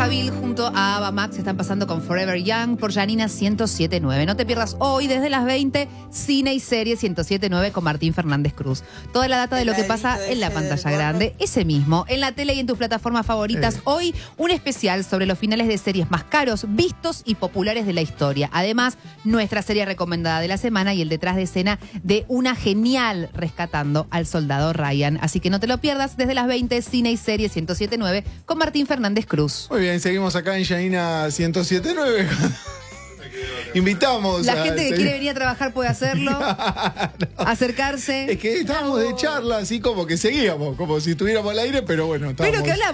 Cavill junto a Ava Max están pasando con Forever Young por Janina 107.9. No te pierdas hoy desde las 20 Cine y Serie 107.9 con Martín Fernández Cruz. Toda la data de lo que pasa en la pantalla grande, ese mismo, en la tele y en tus plataformas favoritas. Hoy un especial sobre los finales de series más caros, vistos y populares de la historia. Además, nuestra serie recomendada de la semana y el detrás de escena de una genial Rescatando al Soldado Ryan. Así que no te lo pierdas desde las 20 Cine y Serie 107.9 con Martín Fernández Cruz. Muy bien, seguimos acá en Janina 107.9. Invitamos la gente que quiere venir a trabajar puede hacerlo. No. Acercarse. Es que estábamos de charla, así como que seguíamos, como si estuviéramos al aire, pero bueno. Pero que hablamos.